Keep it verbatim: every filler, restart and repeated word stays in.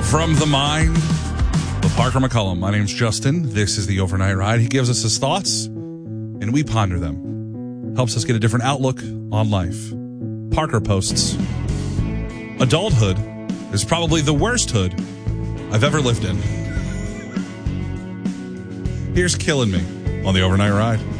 From the mind of Parker McCullum. My name's Justin. This is the Overnight Ride. He gives us his thoughts, and we ponder them. Helps us get a different outlook on life. Parker posts, adulthood is probably the worst hood I've ever lived in. Here's Killing Me on the Overnight Ride.